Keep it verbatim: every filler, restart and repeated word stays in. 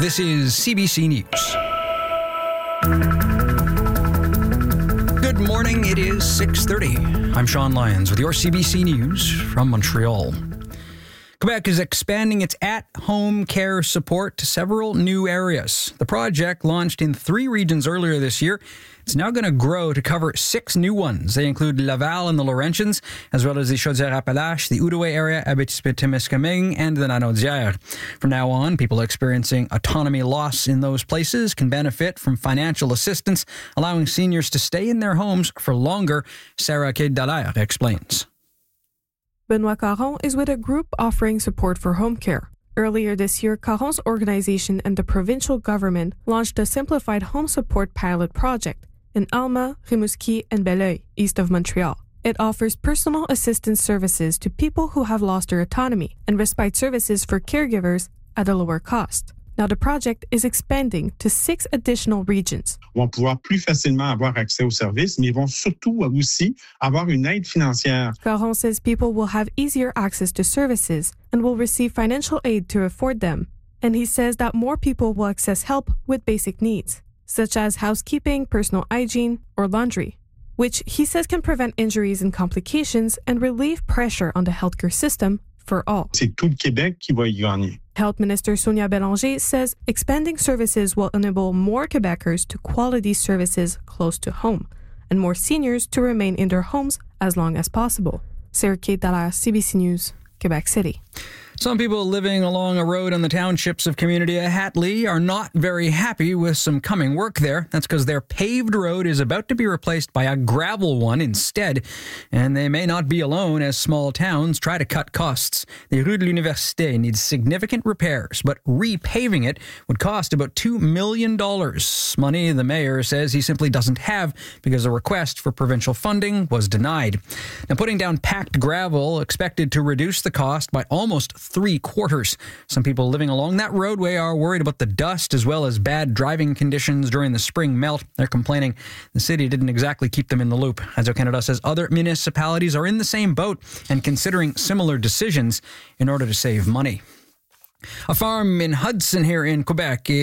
This is C B C News. Good morning. It is six thirty. I'm Sean Lyons with your C B C News from Montreal. Quebec is expanding its at-home care support to several new areas. The project, launched in three regions earlier this year, it's now going to grow to cover six new ones. They include Laval and the Laurentians, as well as the Chaudière-Appalaches, the Outaouais area, Abitibi-Témiscamingue, and the Lanaudière. From now on, people experiencing autonomy loss in those places can benefit from financial assistance, allowing seniors to stay in their homes for longer. Sarah Kade-Dallaire explains. Benoit Caron is with a group offering support for home care. Earlier this year, Caron's organization and the provincial government launched a simplified home support pilot project in Alma, Rimouski, and Belleuil, east of Montreal. It offers personal assistance services to people who have lost their autonomy and respite services for caregivers at a lower cost. Now the project is expanding to six additional regions. Vont pouvoir plus facilement avoir accès aux services, mais vont surtout aussi avoir une aide financière. Caron says people will have easier access to services and will receive financial aid to afford them. And he says that more people will access help with basic needs, such as housekeeping, personal hygiene, or laundry, which he says can prevent injuries and complications and relieve pressure on the healthcare system for all. C'est tout le Québec qui va y gagner. Health Minister Sonia Bélanger says expanding services will enable more Quebecers to quality services close to home and more seniors to remain in their homes as long as possible. Sarah Kade-Dallaire, C B C News, Quebec City. Some people living along a road in the townships of Community of Hatley are not very happy with some coming work there. That's because their paved road is about to be replaced by a gravel one instead. And they may not be alone as small towns try to cut costs. The Rue de l'Université needs significant repairs, but repaving it would cost about two million dollars. Money the mayor says he simply doesn't have because a request for provincial funding was denied. Now, putting down packed gravel expected to reduce the cost by almost three quarters. Some people living along that roadway are worried about the dust as well as bad driving conditions during the spring melt. They're complaining the city didn't exactly keep them in the loop. Hazo Canada says other municipalities are in the same boat and considering similar decisions in order to save money. A farm in Hudson here in Quebec